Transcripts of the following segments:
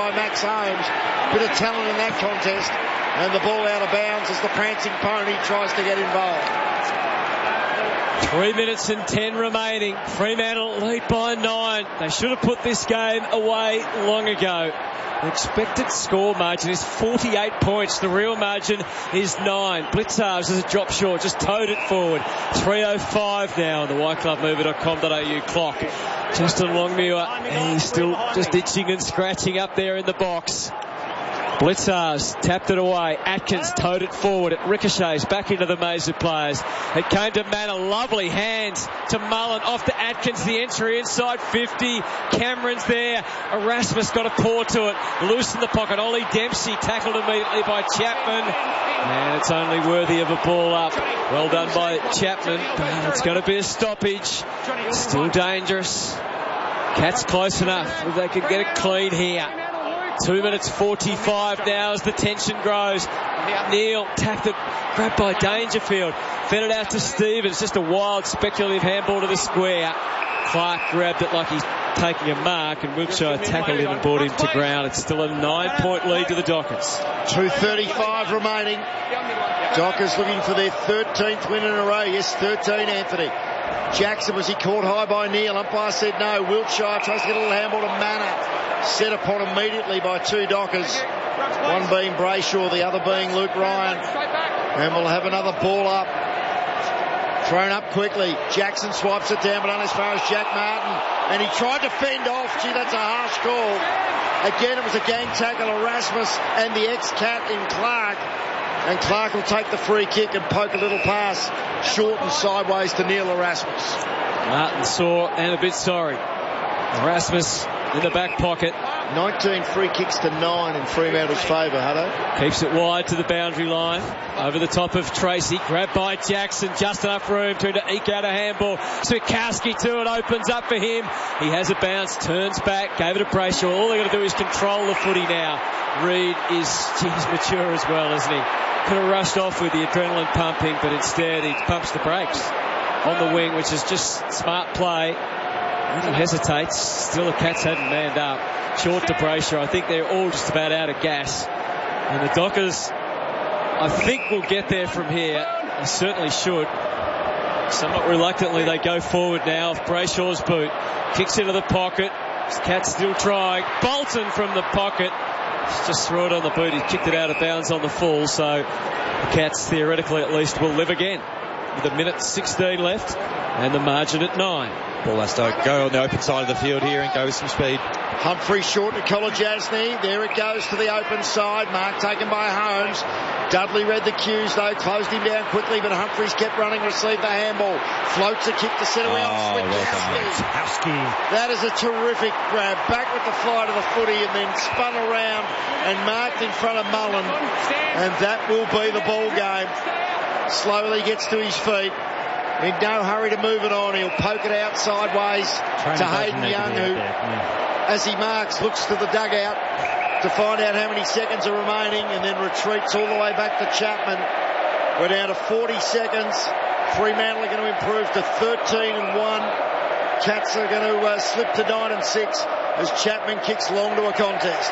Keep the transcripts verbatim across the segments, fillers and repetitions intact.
by Max Holmes. Bit of talent in that contest. And the ball out of bounds as the prancing pony tries to get involved. Three minutes and ten remaining. Fremantle lead by nine. They should have put this game away long ago. The expected score margin is forty-eight points. The real margin is nine. Blitzarves is a drop short, just towed it forward. three oh five now on the white glove mover dot com dot a u clock. Justin Longmuir, he's still just itching and scratching up there in the box. Blitzarves tapped it away. Atkins towed it forward. It ricochets back into the maze of players. It came to Manor. Lovely hands to Mullen. Off to Atkins. The entry inside fifty. Cameron's there. Erasmus got a paw to it. Loose in the pocket. Ollie Dempsey tackled immediately by Chapman. And it's only worthy of a ball up. Well done by Chapman. But it's going to be a stoppage. Still dangerous. Cats close enough. If they can get it clean here. Two minutes forty-five now as the tension grows. Neil tapped it, grabbed by Dangerfield. Fed it out to Stevens. Just a wild, speculative handball to the square. Clark grabbed it like he's taking a mark, and Wiltshire tackled him and brought him to ground. It's still a nine-point lead to the Dockers. two thirty-five remaining. Dockers looking for their thirteenth win in a row. Yes, thirteen, Anthony. Jackson, was he caught high by Neil? Umpire said no. Wiltshire tries to get a little handball to Manor. Set upon immediately by two Dockers. One being Brayshaw, the other being Luke Ryan. And we'll have another ball up. Thrown up quickly. Jackson swipes it down, but not as far as Jack Martin. And he tried to fend off. Gee, that's a harsh call. Again, it was a gang tackle. Erasmus and the ex-cat in Clark. And Clark will take the free kick and poke a little pass short and sideways to Neil Erasmus. Martin sore and a bit sorry. Erasmus in the back pocket. nineteen free kicks to nine in Fremantle's favour, Hutto. Keeps it wide to the boundary line. Over the top of Tracy. Grabbed by Jackson. Just enough room to eke out a handball. Switkowski to it. Opens up for him. He has a bounce. Turns back. Gave it to Brayshaw. All they've got to do is control the footy now. Reid is, geez, mature as well, isn't he? Could have rushed off with the adrenaline pumping, but instead he pumps the brakes on the wing, which is just smart play. He hesitates. Still the Cats hadn't manned up. Short to Brayshaw. I think they're all just about out of gas. And the Dockers, I think, will get there from here. They certainly should. Somewhat reluctantly, they go forward now off Brayshaw's boot. Kicks into the pocket. Cats still trying. Bolton from the pocket. Just threw it on the boot. He kicked it out of bounds on the full. So the Cats, theoretically at least, will live again. With a minute sixteen left and the margin at nine. Ball has to go on the open side of the field here and go with some speed. Humphrey short to Kolodjasny. There it goes to the open side. Mark taken by Holmes. Dudley read the cues though, closed him down quickly, but Humphreys kept running, received the handball. Floats a kick to centre around. Oh, Switkowski. That is a terrific grab. Back with the fly to the footy and then spun around and marked in front of Mullen. And that will be the ball game. Slowly gets to his feet. In no hurry to move it on. He'll poke it out sideways to Hayden Young, who, as he marks, looks to the dugout to find out how many seconds are remaining and then retreats all the way back to Chapman. We're down to forty seconds. Fremantle are going to improve to thirteen and one. Cats are going to uh, slip to nine and six as Chapman kicks long to a contest.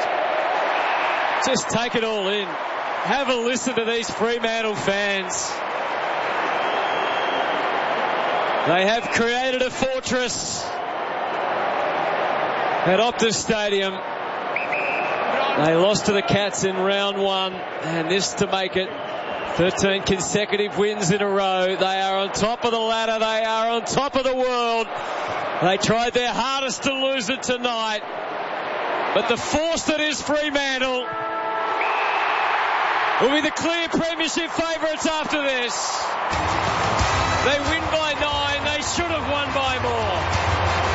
Just take it all in. Have a listen to these Fremantle fans. They have created a fortress at Optus Stadium. They lost to the Cats in round one, and this to make it thirteen consecutive wins in a row. They are on top of the ladder. They are on top of the world. They tried their hardest to lose it tonight, but the force that is Fremantle will be the clear premiership favourites after this. They win by nine. They should have won by more.